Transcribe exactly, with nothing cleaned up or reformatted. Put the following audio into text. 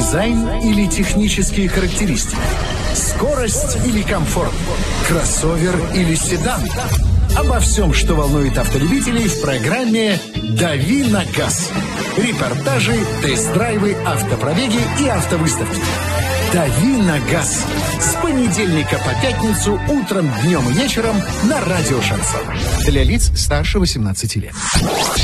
Дизайн или технические характеристики? Скорость или комфорт? Кроссовер или седан? Обо всем, что волнует автолюбителей в программе «Дави на газ». Репортажи, тест-драйвы, автопробеги и автовыставки. «Дави на газ» с понедельника по пятницу утром, днем и вечером на радио «Шансон». Для лиц старше восемнадцати лет.